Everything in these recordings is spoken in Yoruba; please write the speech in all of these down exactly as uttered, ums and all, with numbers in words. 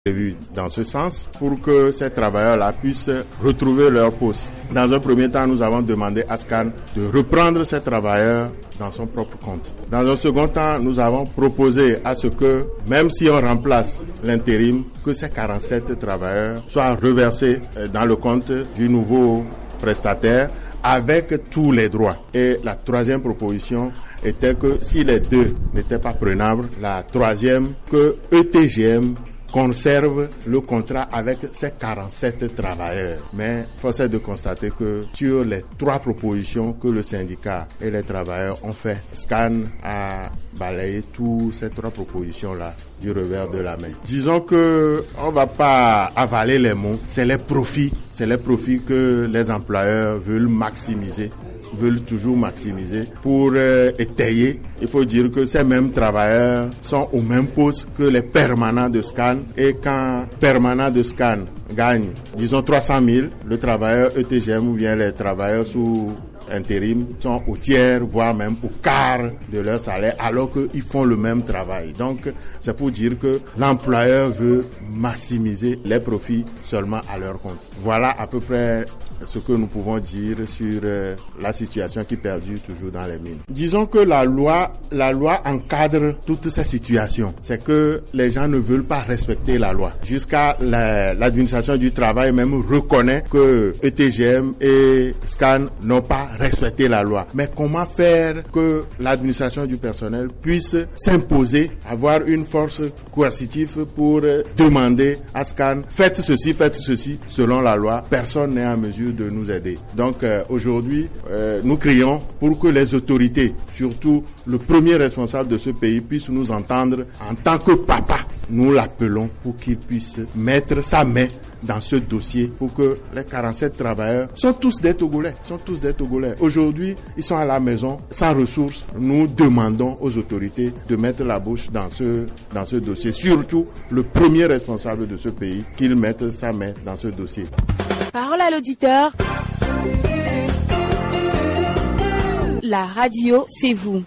prévu dans ce sens pour que ces travailleurs-là puissent retrouver leur poste. Dans un premier temps, nous avons demandé à SCAN de reprendre ces travailleurs dans son propre compte. Dans un second temps, nous avons proposé à ce que, même si on remplace l'intérim, que ces quarante-sept travailleurs soient reversés dans le compte du nouveau prestataire avec tous les droits. Et la troisième proposition était que si les deux n'étaient pas prenables, la troisième, que E T G M conserve le contrat avec ces quarante-sept travailleurs. Mais force est de constater que sur les trois propositions que le syndicat et les travailleurs ont fait, SCAN a balayé toutes ces trois propositions-là du revers de la main. Disons que on va pas avaler les mots, c'est les profits, c'est les profits que les employeurs veulent maximiser. veulent toujours maximiser pour euh, étayer. Il faut dire que ces mêmes travailleurs sont au même poste que les permanents de SCAN, et quand permanent de SCAN gagne, disons trois cent mille, le travailleur E T G M ou bien les travailleurs sous intérim sont au tiers, voire même au quart de leur salaire, alors qu'ils font le même travail. Donc, c'est pour dire que l'employeur veut maximiser les profits seulement à leur compte. Voilà à peu près ce que nous pouvons dire sur euh, la situation qui perdure toujours dans les mines. Disons que la loi, la loi encadre toutes ces situations. C'est que les gens ne veulent pas respecter la loi. Jusqu'à la, l'administration du travail même reconnaît que E T G M et SCAN n'ont pas respecté la loi. Mais comment faire que l'administration du personnel puisse s'imposer, avoir une force coercitive pour euh, demander à SCAN, faites ceci, faites ceci, selon la loi. Personne n'est en mesure de nous aider. Donc euh, aujourd'hui, euh, nous crions pour que les autorités, surtout le premier responsable de ce pays, puissent nous entendre en tant que papa. Nous l'appelons pour qu'il puisse mettre sa main dans ce dossier pour que les quarante-sept travailleurs sont tous des Togolais, sont tous des Togolais. Aujourd'hui, ils sont à la maison sans ressources. Nous demandons aux autorités de mettre la bouche dans ce dans ce dossier. Surtout le premier responsable de ce pays, qu'il mette sa main dans ce dossier. Parole à l'auditeur. La radio, c'est vous.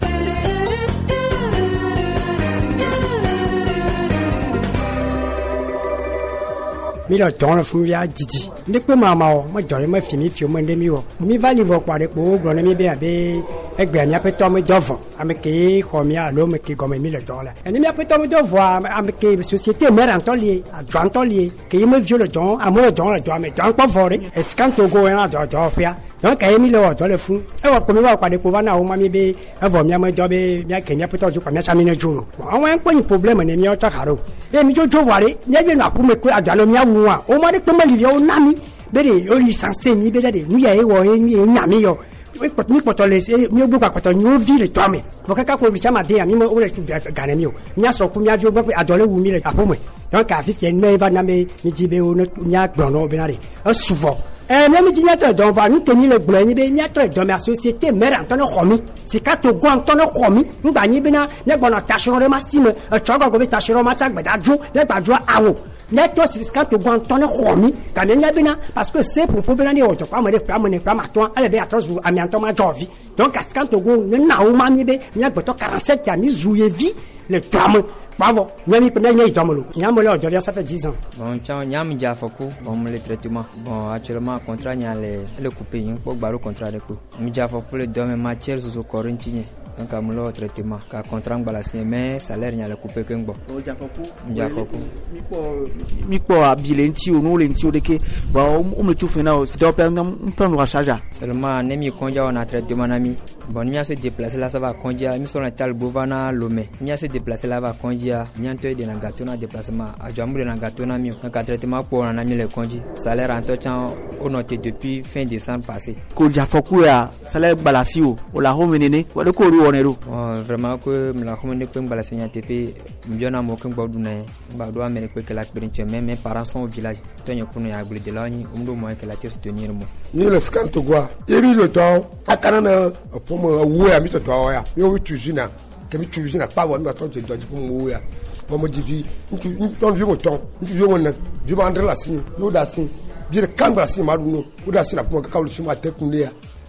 Mi lo tɔn fún mi a didi ne pe maa ma o mo jɔlen mo fi mi fi o mo ne mi o mi va livre kpa de kpo gblɔ ne mi be abe egbe mi aƒetɔ me dɔ vɔ ame ke xɔ mi alo me ke gɔme mi le dɔ la ene mi aƒetɔ me dɔ vɔ ame ke société mère ŋutɔ lie adua ŋutɔ lie ke ye me vio le dɔ ame le dɔ le dɔ ame dɔ ŋkpɔ vɔ de esika togo yɛn dɔ dɔ ƒea donc kaye mi le wɔ dɔ le fún ewɔ kpo mi va kpa de kpo va na wo ma mi be evɔ mi ame dɔ be mi ke mi aƒetɔ dzo kpa mi asa mi ne dzo lo awon yɛn kpɔ nyi problème ne mi ɔtɔ ha do e mi dzo dzo vɔ de ne bi na ku me ko adua le mi awu a o ma de kpɔ me li o na mi be de o licencié mi be de de nu ya e wɔ e mi nya mi yɔ mi kpɔtɔ le mi o gbɔ kpɔtɔ nyi o vi le tɔ me fɔ kaka ko bisa ma de yan mi mo o le tu gane mi o mi asɔ ku mi avi o gbɔ pe adɔ le wu mi le aƒo me donc afi tiɛ nu va na me mi dzi be o ne mi agblɔ na o be na de esuvɔ ɛ mɛ mi dzi nyatɔ dɔn va nu ke mi le gblɔ nyi be nyatɔ dɔn mɛ société mère ŋutɔ ne xɔ mi sika to go ŋutɔ ne xɔ mi ŋgba nyi bena ne gbɔnɔ tasirɔ ɖe ma si me etsɔ gɔgɔ be tasirɔ ma tsa gbeda dzo ne gba dzo awo ne tɔ sika to go ŋutɔ ne xɔ mi gane nya bena parce que se ƒoƒo bena ne wɔ dɔkɔ ame ɖe kple ame ne kple ame atɔ ele be atrɔ zu ame atɔ ma dzɔ vi donc sika to go ne na wo ma mi be miagbetɔ quarante-sept a mi zu ye vi le tɔame bravo nyami pe ne idamolo nyamo le odori ça fait dix ans bon tiens nyam ja foko bon le traitement bon actuellement contrat nya le le coupé yin po gbaro contrat de ko mi ja foko le domaine matière zo corinthien donc amulo traitement ka contrat ngba la signé mais salaire nya le coupé ke ngbo o ja foko ja foko mi po mi po abilenti o no le nti o de ke bon o me tu fena o c'est pas un plan de recharge seulement ne mi konja on a traitement na mi bon mi a se déplacer là ça va konja mi so na tal bovana lomé mi a se déplacer là va konja mi anto de na gato na déplacement a jamu de na gato na mi donc traitement pour na mi le konji salaire en tout temps on noté depuis fin décembre passé ko ja foko ya salaire balasi o o la ho menene o de ko ru onero bon vraiment que me la commande ko balasi nya tp mbiona mo ko ngbodu na ba do amene ko que la expérience même mes parents sont au village tonyo kuno ya gbele de la ni umdo mo que la te soutenir mo ni le scan to gwa yebi le to akana na pour mo wo ya mi to do ya mi o tuzina ke mi tuzina pa wo mi to je do pour mo wo ya pour mo divi ntu ton vi mo ton ntu yo mo na vi ba andre la sin no da sin bi le kangba sin ma du no o da sin na pour ka ka lu shi ma te kun le ya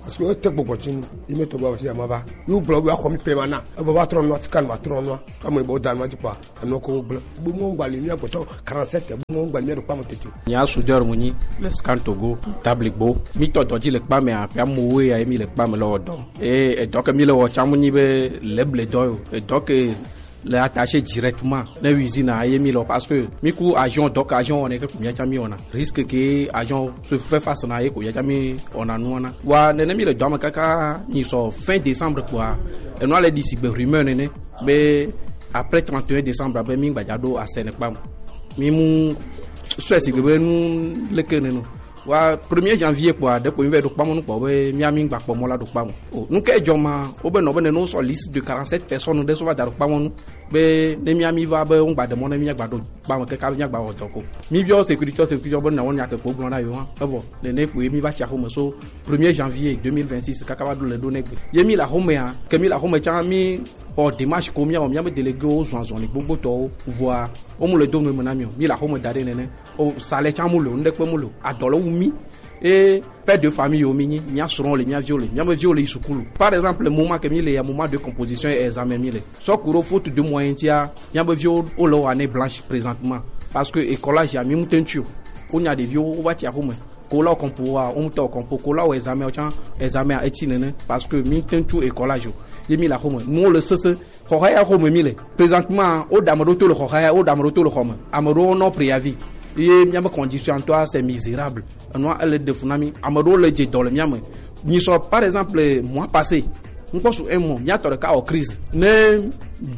parce que o te gbogbo tin i me to ba si amaba you blo wa ko mi pe mana e ba tron no tikan ba tron no ka mo bo dan ma ti pa no ko blo bu mo ngbali mi agoto quarante-sept bu mo ngbali mi do pa mo tetu nya soudeur mo ni le scan Togo table bo mi to to di le pa me a pa mo we a mi le pa me lo do e e donc mi le wo chamu ni be le ble do e donc les attacher directement dans l'usine à Yemilo parce que miku agent donc agent on est que combien de on a risque que agent se fait face à eko ya jami on a nous on a wa nene mi le dom kaka ni so fin décembre quoi et nous allait d'ici be rumeur nene mais après trente et un décembre ben mi gbajado à Sénépam mi mu so si be nous le que nous wa premier janvier quoi de pour do pam nous quoi mi ami gba pom la do pam o nous ke joma o be no be no so liste de quarante-sept personnes de so va dar pam nous be ne mi ami va be on gba de mon mi gba do pam ke ka nya gba o toko mi bio sécurité sécurité bon na won nya ke ko gbon na yo ha e bo ne ne pour mi va cha ko so premier janvier deux mille vingt-six ka ka va do le do nek yemi la home ya ke mi la home cha mi o dimanche combien on me délégué aux zones les gbogbo to voir o mo le do me na mi mi la home dare nene o sale cha mo lo ndek pe mo lo adolo mi et père de famille au mini nya seront les nya violé nya me violé isukulu par exemple le moment que mi le moment de composition et examen mi le so kuro faute de moyen tia nya me violé o lo année blanche présentement parce que école ja mi mutentu o nya de viol o va tia home ko la compo a on to compo ko la o examen o cha examen a etinene parce que mi mutentu école jo yemi la home nous le sese khoya home mi le présentement o damaro to le khoya o damaro to le home amaro non préavis et miam condition toi c'est misérable nous elle de funami amaro le je dans le miam ni so par exemple mois passé on pense un mois il y a to cas en crise ne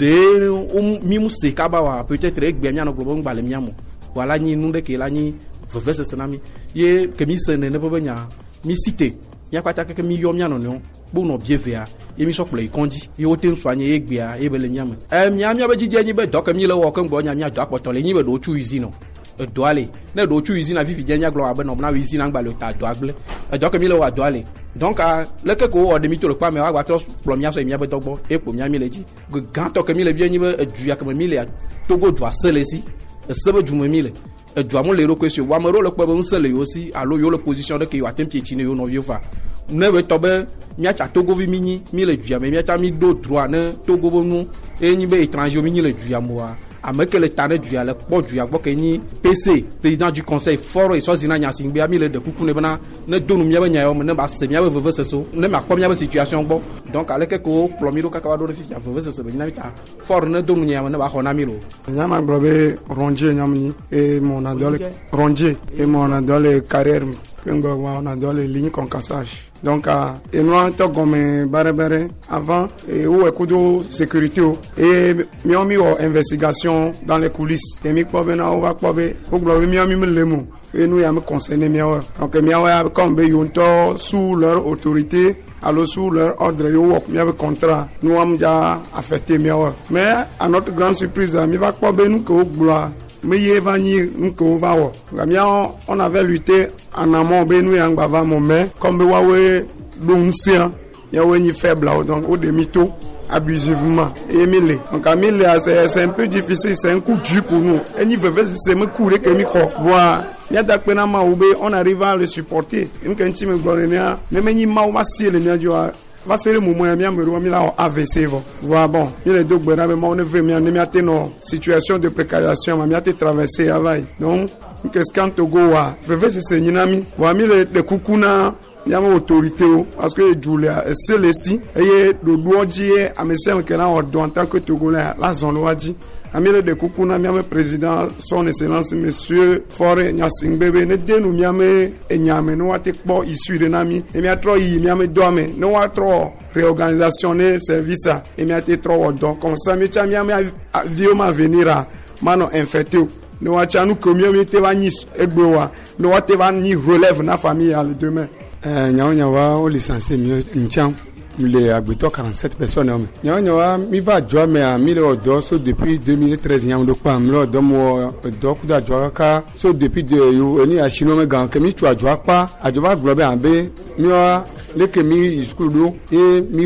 de mi mu se ka ba wa peut-être ek bien miam globo ngba le miam voilà ni nous de que la ni veut ce tsunami ye que mi se ne ne peut nya mi cité ya kwata ke mi yo miam no bo no bien vea et mi so play kondi yo ten soigner ek bia e be le miam eh miam ya be jije ni be do ke mi le wo ke ngbo nya mi do apoto le ni be do chu usine do aller ne do chu usine vivi jenya gloire be no na usine ngba le ta do agle e do ke mi le wa do aller donc le ke ko o de mi to le pa me wa gba to plomia so mi be dogbo e po mi ami le ji gan to ke mi le bien ni be du ya ke mi le Togo do aselesi e sebe du mi le e do amon le ro question wa mo ro le pe be nsele yo si alo yo le position de ke yo atem pietine yo no vieux fa ne be to be mi acha Togo vi mini mi le du ya me mi acha mi do droit ne Togo bo nu e ni be étranger mi ni le du ya mo wa avec le tanné du ya le po du ya gbo ke ni P C président du conseil fort et so zina nya singbe ami le de kuku ne bana ne donu mi ba nya yo ne ba se mi ba veve seso ne ma ko mi ba situation bo donc ale ke ko plomiro ka ka do fi ya veve seso be na ta fort ne donu nya ne ba ho na mi lo nya ma brobe ronje nya mi et mon adole ronje et mon adole carrière ngo wa na adole ligne concassage donc et nous to comme bare bare avant et où ekudo sécurité et mi on mi investigation dans les coulisses et mi ko be na o va ko be ko glo mi mi le mu et nous ya me concerner mi o donc mi o comme be yonto sous leur autorité alors sous leur ordre yo work mi avec contrat nous am ja affecté mi o mais à notre grande surprise mi va ko be nous ko glo mais y vani nko va wo on avait lutté en amont be nous yang bava mon mais comme be wa we donsia ya we ni faible donc au demi-taux abusivement et mille donc à mille c'est c'est un peu difficile c'est un coup dur pour nous et ni veut c'est me courir que mi ko voir ya da pena ma ube on arrive à le supporter une kanti me gloria même ni ma ma si le nya joa va ser le moment mi amero mi la A V C vo voilà bon il est donc ben on ne veut mi mi ate no situation de précarisation mi ate traverser avai donc qu'est-ce qu'en Togo wa veut c'est nyinami wa mi le de kukuna ya ma autorité parce que Julia c'est le si et do doji a monsieur que là en tant que Togolais la zone waji amile de kukuna mi président son excellence monsieur Fore Nyasingbebe ne denu mi ame enyame no ate po issu de nami e mi atro yi mi ame doame no atro réorganisation ne service e mi ate tro donc comme ça mi cha mi ame vio ma venir mano infecté no acha nu communauté va ni egbewa no ate va ni relève na famille le demain euh nyawo nyawa o licencié mi ncham les habitants quarante-sept personnes nyawo nyawa mi va joa me a mi le odo so depuis deux mille treize nyam do pam lo do mo do ku da joa ka so depuis de yo ni a chino me gan ke mi tu a joa pa a joa globe ambe mi wa le ke mi school do e mi vlon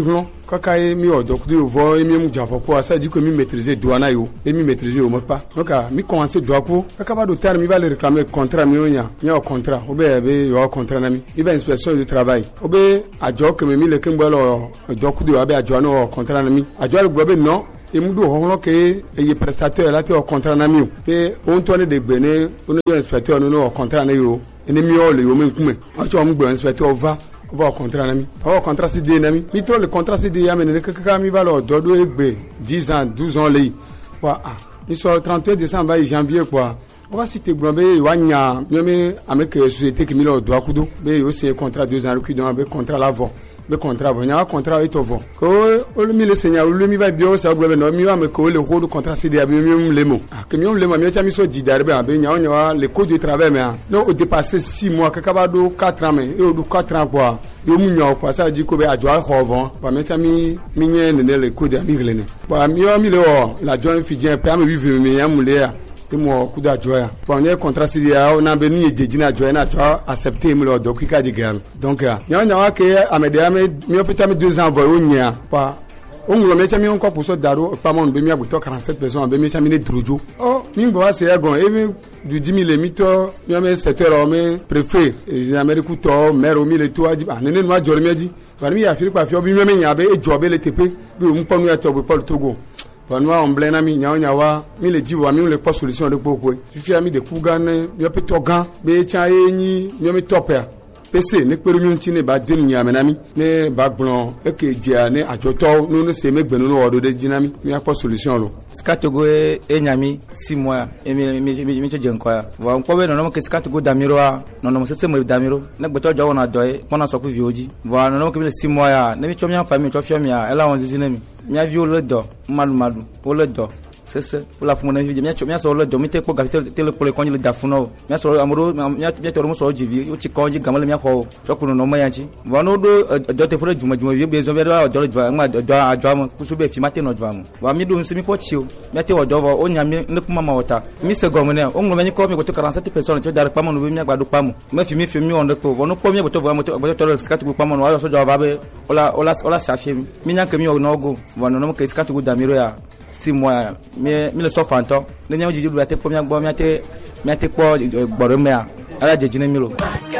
kaka ye mi odo kudu vo mi mu jafo ko ça dit que mi maîtriser douane yo et mi maîtriser au mot pas donc mi commencer droit ko kaka ba do terme mi va le réclamer contrat mi onya nya contrat obe be yo contrat na mi mi va inspection du travail obe ajo que mi le kembolo do kudu abe ajo no contrat na mi ajo le gbe non et mu do hono ke e prestataire la te o contrat na mi pe on tourne de bene on no inspecteur no no contrat na yo ene mi o le yo me kume ajo mu gbe inspecteur va va au contrat nami au contrat C D nami mi to le contrat C D ya mene ke ka mi va lo do do egbe dix ans douze ans le wa ah ni so trente et un décembre janvier quoi on va citer grombe wa nya mi avec société qui mi lo do akudo be yo c'est contrat deux ans qui don be contrat la vo be contrat vo nya contrat et vo ko o le mi le senya o le mi va bio sa grombe no mi wa me ko le ro contrat C D ya mi mi le mo ah que mi on le mo mi cha mi so di darbe be nya nya le code du travail mais non au dépasser six mois que ka ba do quatre ans mais e o do quatre ans quoi yo mu nyo kwa sa di ko be ajo hovo ba me cha mi mi nye ne le code ami glene ba mi o mi le o la join fidien pe am vivi mi ya mu le ya e mo ku da joya ba nye contrat si ya o na be ni ejeji na joya na joa accepter mi le do ki ka di gal donc ya nya nya wa ke amede ame mi o peta mi deux ans vo o nya pa o ngulo me cha mi onko puso daro pa mo be mi agbuto quarante-sept personnes be mi cha mi ne drojo o mi ngbo wa se ya gon e du dix mille mito mi ame secteur o me préfet e Amerique to maire o mi le to aji ba ne ne no ajoro mi aji ba mi ya fili pa fi obi mi me nya be e jobe le tepe bi o mpo mi ya to be Paul Togo bonwa on blena mi nya nya wa mi le ji wa mi le pas solution de poko fi mi de kugane mi pe to gan be cha enyi mi mi topia pese ne kperu mi ntine ba dem nya menami ne ba gbon e ke dia ne ajoto no no se me gbenu no odo de jinami mi pas solution lo skatogo e nyami six mois e mi mi mi che jenko ya wa nko be no no ke skatogo damiro a no no se se mo damiro ne gbeto jo wona do e pona so ku vi oji wa no no ke six mois ya ne mi cho mi famille cho fio mi ya ela won zizine mi mi vi o le do madu madu o le do c'est ça pour la fumée vie mi cho mi so le do mi te ko gafite tele pour le konji le dafuno mi so amuro mi mi to mo so jivi o ti konji gamal mi ko so kuno no mayanchi wa no do do te pour juma juma bi zo be do do jwa ma do ajwa mo ku so be fi mate no jwa mo wa mi do nsimi ko chiu mi te o do o nya mi ne kuma ma wota mi se gomne o nglo mi ko mi ko to quarante-sept personnes to dar pa mo no mi agbado pa mo mi fi mi fi mi on de ko no ko mi to wa mo to to to skat ku pa mo wa so jwa ba be ola ola ola sachet mi nya ke mi o no go wa no no ke skat ku damiro ya six mois mais mi le so fanto le nyam jiji lu ate po mi agbo mi ate mi ate po gboro me a ala jeji na mi lo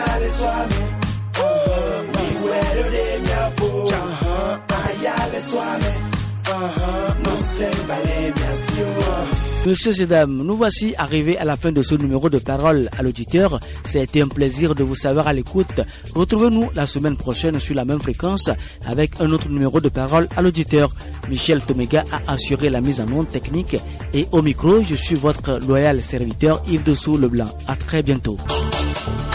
Messieurs et dames, nous voici arrivés à la fin de ce numéro de Parole à l'auditeur. C'était un plaisir de vous savoir à l'écoute. Retrouvez-nous la semaine prochaine sur la même fréquence avec un autre numéro de Parole à l'auditeur. Michel Tomega a assuré la mise en onde technique et au micro, je suis votre loyal serviteur Yves Dessous Leblanc. À très bientôt.